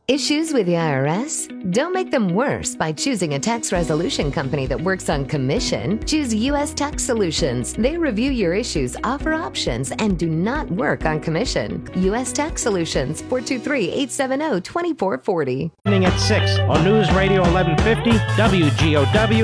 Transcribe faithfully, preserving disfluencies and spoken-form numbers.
Issues with the I R S? Don't make them worse by choosing a tax resolution company that works on commission. Choose U S Tax Solutions. They review your issues, offer options, and do not work on commission. U S Tax Solutions, four two three, eight seven zero, two four four zero. Evening at six on News Radio eleven fifty W G O W.